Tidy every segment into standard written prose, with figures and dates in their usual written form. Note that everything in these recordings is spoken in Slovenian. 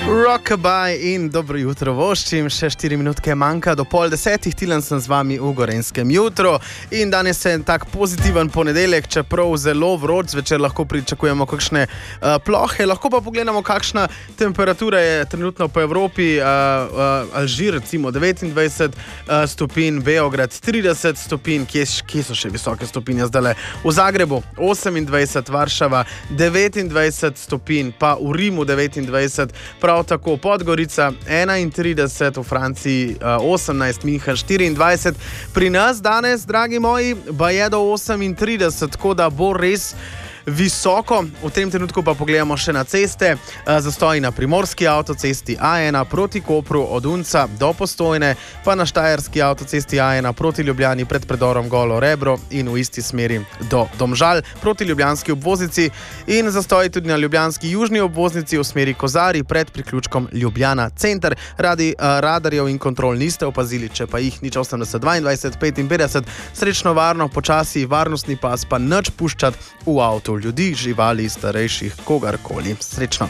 Rockabye in dobro jutro voščim, še 4 minutke manjka do 9:30, Tilen sem z vami v Gorenjskem jutru in danes je tak pozitiven ponedeljek, čeprav zelo vroč, zvečer lahko pričakujemo kakšne plohe, lahko pa pogledamo, kakšna temperatura je trenutno po Evropi. Alžir recimo 29 stopinj, Beograd 30 stopinj, kje so še visoke stopinje zdajle? V Zagrebu 28, Varšava 29 stopinj, pa v Rimu 29, prav tako Podgorica 31, v Franciji 18, München 24. Pri nas danes, dragi moji, pa je do 38, tako da bo res visoko. V tem trenutku pa pogledamo še na ceste. Zastoji na primorski avtocesti A1 proti Kopru od Unca do Postojne, pa na štajerski avtocesti A1 proti Ljubljani pred predorom Golo Rebro in v isti smeri do Domžal proti ljubljanski obvoznici, in zastoji tudi na ljubljanski južni obvoznici v smeri Kozari pred priključkom Ljubljana center. Radarjev in kontrol niste opazili, če pa jih, nič 80 22 55. Srečno, varno, počasi, varnostni pas pa nič puščati v avtu ljudi, živali, starejših, kogarkoli. Srečno.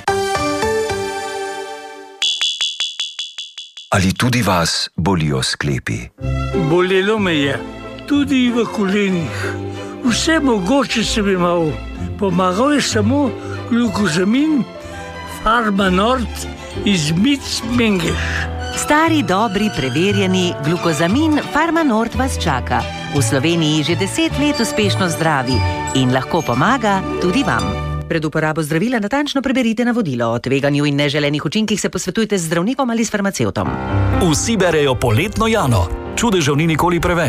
Ali tudi vas bolijo sklepi? Bolelo me je, tudi v kolenih. Vse mogoče sem imel. Pomagal je samo glukozamin Farmanort iz Mengeš. Stari, dobri, preverjeni glukozamin Farmanort vas čaka. V Sloveniji že 10 let uspešno zdravi in lahko pomaga tudi vam. Pred uporabo zdravila natančno preberite navodilo. O tveganju in neželenih učinkih se posvetujte z zdravnikom ali s farmacevtom. Vsi berejo poletno Jano. Čudežev ni nikoli preveč.